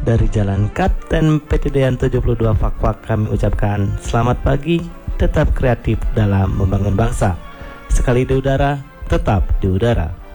Dari Jalan Kapten PTDN 72 Fak-Fak kami ucapkan selamat pagi, tetap kreatif dalam membangun bangsa. Sekali di udara, tetap di udara.